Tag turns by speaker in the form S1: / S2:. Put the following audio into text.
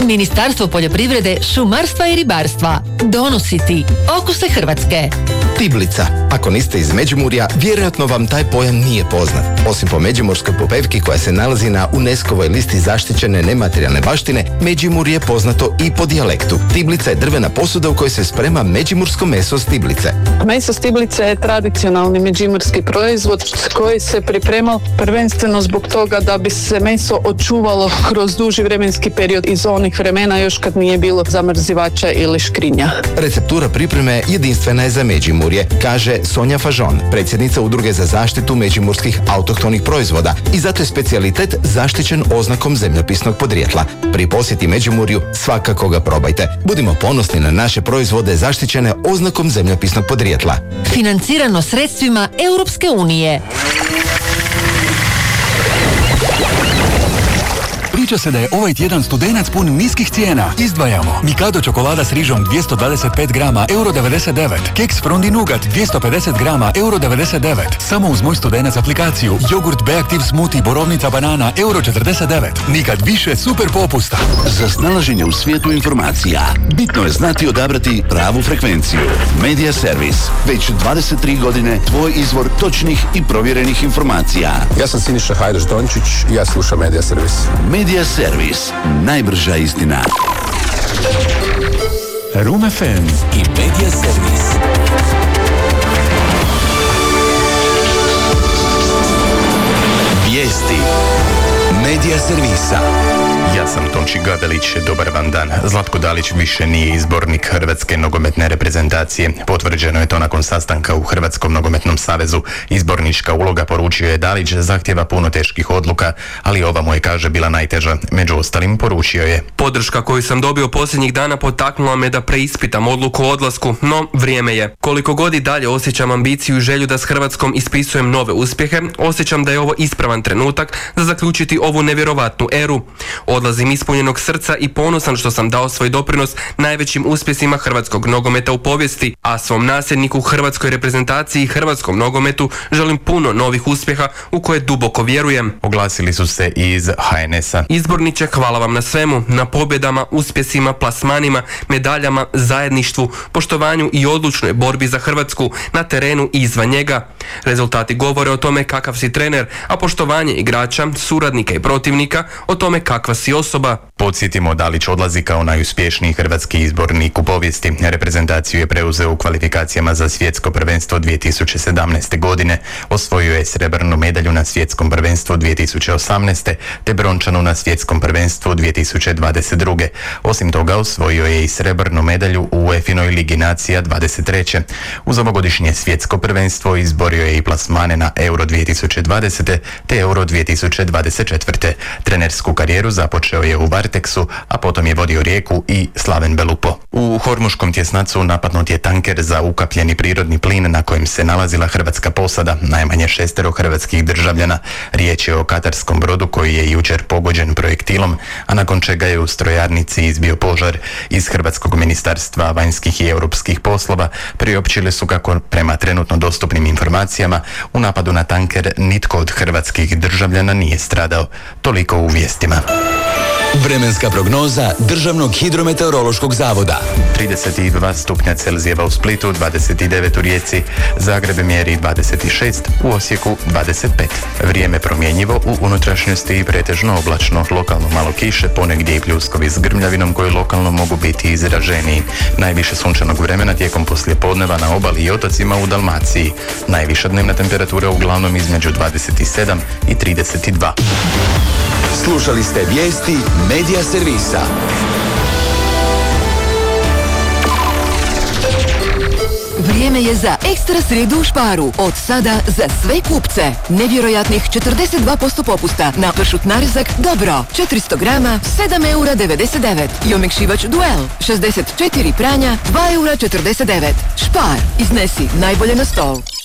S1: Ministarstvo poljoprivrede, šumarstva i ribarstva. Donosi ti okuse Hrvatske.
S2: Tiblica. Ako niste iz Međimurja, vjerojatno vam taj pojam nije poznat. Osim po međimurskoj popevki koja se nalazi na UNESCO-voj listi zaštićene nematerijalne baštine, Međimurje je poznato i po dijalektu. Tiblica je drvena posuda u kojoj se sprema međimursko meso s tiblice.
S3: Meso s tiblice je tradicionalni međimurski proizvod koji se pripremao prvenstveno zbog toga da bi se meso očuvalo kroz duži vremenski period iz onih vremena još kad nije bilo zamrzivača ili škrinja.
S2: Receptura pripreme jedinstvena je za Međimurje, kaže Sonja Fažon, predsjednica Udruge za zaštitu međimurskih autohtonih proizvoda, i zato je specijalitet zaštićen oznakom zemljopisnog podrijetla. Pri posjeti Međimurju svakako ga probajte. Budimo ponosni na naše proizvode zaštićene oznakom zemljopisnog podrijetla.
S1: Financirano sredstvima Europske unije.
S4: Priča se da je ovaj tjedan Studenac pun niskih cijena. Izdvajamo Mikado čokolada s rižom 225 grama €99, keks Frondi Nougat 250 grama €99. Samo uz Moj Studenac aplikaciju. Jogurt Beactive Smoothie borovnica banana €49. Nikad više super popusta.
S5: Za snalaženje u svijetu informacija bitno je znati odabrati pravu frekvenciju. Media Service. Već 23 godine tvoj izvor točnih i provjerenih informacija.
S6: Ja sam Siniša Hajdaš-Dončić i ja slušam Media Service.
S5: Media Service. Najbrža istina.
S4: Room FM
S5: I Media Service. Vijesti Media Servisa.
S7: Ja sam Tonči Gabelić, dobar vam dan. Zlatko Dalić više nije izbornik Hrvatske nogometne reprezentacije. Potvrđeno je to nakon sastanka u Hrvatskom nogometnom savezu. Izbornička uloga, poručio je Dalić, zahtjeva puno teških odluka, ali ova mu je, kaže, bila najteža. Među ostalim poručio je:
S8: podrška koju sam dobio posljednjih dana potaknula me da preispitam odluku o odlasku, no vrijeme je. Koliko god i dalje osjećam ambiciju i želju da s Hrvatskom ispisujem nove uspjehe, osjećam da je ovo ispravan trenutak za zaključiti ovu nevjerovatnu eru. Odlazim ispunjenog srca i ponosan što sam dao svoj doprinos najvećim uspjesima hrvatskog nogometa u povijesti, a svom nasljedniku, hrvatskoj reprezentaciji i hrvatskom nogometu želim puno novih uspjeha u koje duboko vjerujem.
S7: Oglasili su se i iz HNS-a.
S8: Izborniče, hvala vam na svemu, na pobjedama, uspjesima, plasmanima, medaljama, zajedništvu, poštovanju i odlučnoj borbi za Hrvatsku na terenu i izvan njega. Rezultati govore o tome kakav si trener, a poštovanje igrača, suradnika i protivnika o tome kakva si osoba.
S7: Podsjetimo, Dalić odlazi kao najuspješniji hrvatski izbornik u povijesti. Reprezentaciju je preuzeo u kvalifikacijama za svjetsko prvenstvo 2017. godine. Osvojio je srebrnu medalju na svjetskom prvenstvu 2018. te brončanu na svjetskom prvenstvu 2022. Osim toga, osvojio je i srebrnu medalju u UEFA-inoj Ligi nacija 23. Uz ovogodišnje svjetsko prvenstvo izborio je i plasmane na Euro 2020. te Euro 2024. Trenersku karijeru započeo je u Varteksu, a potom je vodio Rijeku i Slaven Belupo. U Hormuškom tjesnacu napadnut je tanker za ukapljeni prirodni plin na kojem se nalazila hrvatska posada, najmanje 6 hrvatskih državljana. Riječ je o katarskom brodu koji je jučer pogođen projektilom, a nakon čega je u strojarnici izbio požar. Iz Hrvatskog ministarstva vanjskih i europskih poslova priopćili su kako prema trenutno dostupnim informacijama u napadu na tanker nitko od hrvatskih državljana nije stradao. Toliko u vijestima.
S5: Vremenska prognoza Državnog hidrometeorološkog zavoda.
S7: 32 stupnja Celzijeva u Splitu, 29 u Rijeci, Zagreb mjeri 26, u Osijeku 25. Vrijeme promjenjivo, u unutrašnjosti i pretežno oblačno, lokalno malo kiše, ponegdje i pljuskovi s grmljavinom koji lokalno mogu biti izraženiji. Najviše sunčanog vremena tijekom poslijepodneva na obali i otocima u Dalmaciji. Najviša dnevna temperatura uglavnom između 27 i 32.
S5: Slušali ste vijesti Media Servisa.
S1: Vrijeme je za ekstra srijedu u Sparu. Od sada za sve kupce. Nevjerojatnih 42% popusta na pršut narezak Dobro. 400 grama, €7,99. I omekšivač Duel, 64 pranja, €2,49. Spar, iznesi najbolje na stol.